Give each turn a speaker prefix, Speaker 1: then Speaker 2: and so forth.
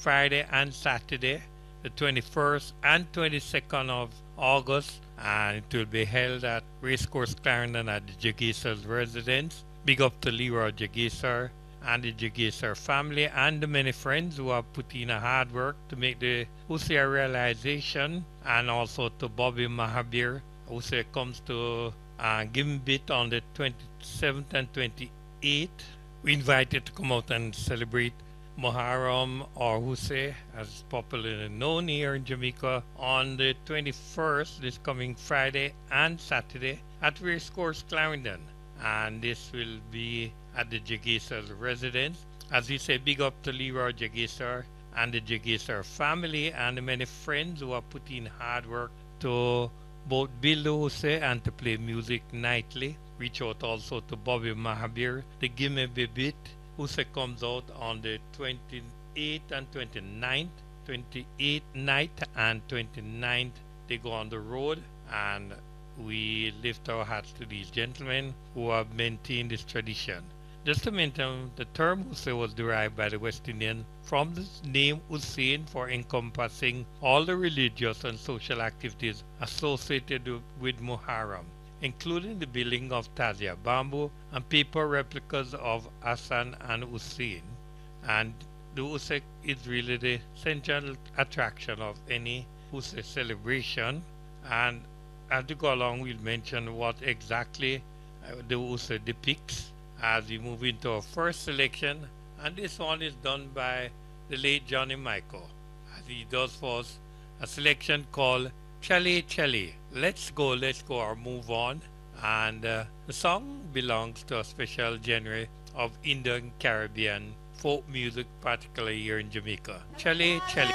Speaker 1: Friday and Saturday, the 21st and 22nd of August, and it will be held at Racecourse Clarendon at the Jagisers residence. Big up to Leroy Jagiser and the Jagiser family and the many friends who have put in a hard work to make the Usia realization, and also to Bobby Mahabir, who say comes to Gimbit on the 27th and 28th. We invite you to come out and celebrate Muharram, or Husay as popularly known here in Jamaica, on the 21st, this coming Friday and Saturday at Racecourse Clarendon. And this will be at the Jagisers residence. As we say, big up to Leroy Jagiser and the Jagiser family and the many friends who have put in hard work to both build the Husay and to play music nightly. Reach out also to Bobby Mahabir, the Gimme Bibit. Husay comes out on the 28th and 29th. 28th night and 29th they go on the road, and we lift our hats to these gentlemen who have maintained this tradition. Just to mention, the term Husay was derived by the West Indian from the name Hussein, for encompassing all the religious and social activities associated with Muharram, including the building of Tazia bamboo and paper replicas of Hassan and Hussein. And the Husay is really the central attraction of any Husay celebration. And as we go along, we'll mention what exactly the Husay depicts as we move into our first selection. And this one is done by the late Johnny Michael, as he does for us a selection called Chale Chale. Let's go, or move on. And the song belongs to a special genre of Indian Caribbean folk music, particularly here in Jamaica. Chale Chale.